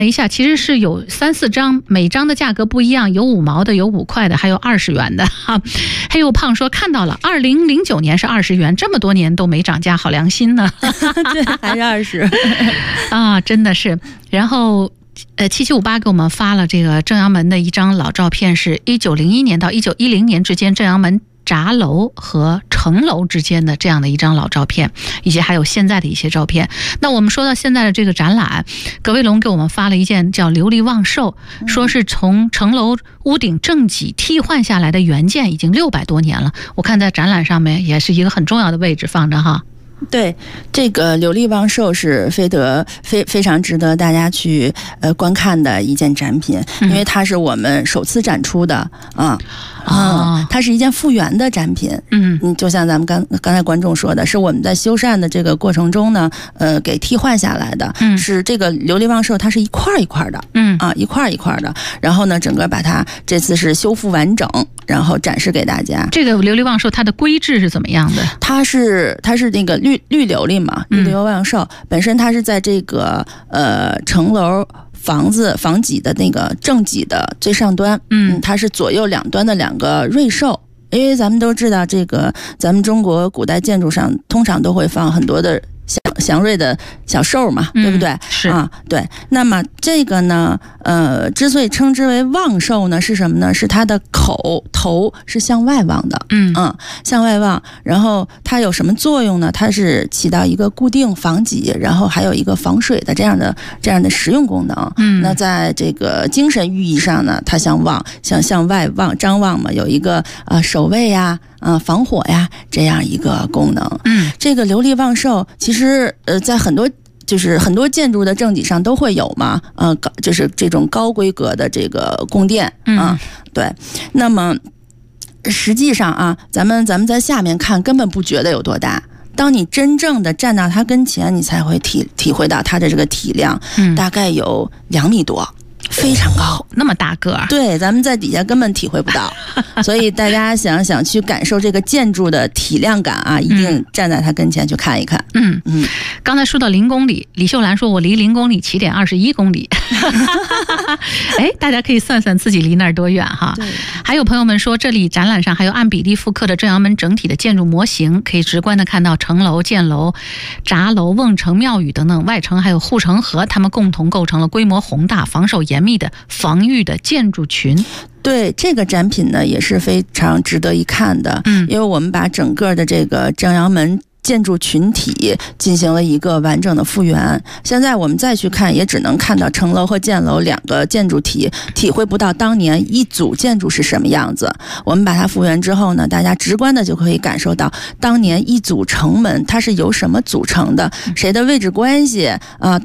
一下，其实是有3、4张，每张的价格不一样，有5毛的，有5块的，还有20元的哈。黑又胖说看到了，2009年是20元，这么多年都没涨价，好良心呢。 对，还是20 啊，真的是。然后7758给我们发了这个正阳门的一张老照片，是1901年到1910年之间正阳门闸楼和城楼之间的这样的一张老照片，以及还有现在的一些照片。那我们说到现在的这个展览，葛卫龙给我们发了一件叫琉璃望寿，说是从城楼屋顶正脊替换下来的原件，已经600多年了。我看在展览上面也是一个很重要的位置放着哈。 对，这个琉璃望寿是非常值得大家去观看的一件展品，因为它是我们首次展出的它是一件复原的展品。就像咱们刚才观众说的，是我们在修缮的这个过程中呢，给替换下来的。是这个琉璃望寿，它是一块一块的，一块一块的。然后呢，整个把它这次是修复完整，然后展示给大家。 这个琉璃望寿它的规制是怎么样的？ 它是那个绿琉璃嘛，绿琉望寿本身它是在这个城楼房脊的那个正脊的最上端，它是左右两端的2个瑞兽。因为咱们都知道，这个咱们中国古代建筑上通常都会放很多的祥瑞的小兽嘛，对不对？ 是啊，对。那么这个呢，之所以称之为望寿呢，是什么呢？是它的头是向外望的，向外望。然后它有什么作用呢？它是起到一个固定房脊，然后还有一个防水的这样的实用功能。那在这个精神寓意上呢，它向外望张望嘛，有一个守卫呀。防火呀，这样一个功能。这个琉璃望寿其实在很多建筑的正脊上都会有嘛，就是这种高规格的这个宫殿对。那么实际上咱们在下面看根本不觉得有多大。当你真正的站到它跟前，你才会体会到它的这个体量，大概有2米多。非常高， 那么大个儿， 对，咱们在底下根本体会不到，所以大家想去感受这个建筑的体量感一定站在它跟前去看一看。 刚才说到0公里，李秀兰说我离0公里起点21公里，大家可以算算自己离那儿多远哈。还有朋友们说，这里展览上还有按比例复刻的正阳门整体的建筑模型，可以直观的看到城楼、箭楼、闸楼、瓮城、庙宇等等外城还有护城河，它们共同构成了规模宏大、防守严密的防御的建筑群。 对，这个展品呢也是非常值得一看的，因为我们把整个的这个正阳门建筑群体进行了一个完整的复原。现在我们再去看，也只能看到城楼和箭楼2个建筑体，体会不到当年一组建筑是什么样子。我们把它复原之后呢，大家直观的就可以感受到当年一组城门它是由什么组成的，谁的位置关系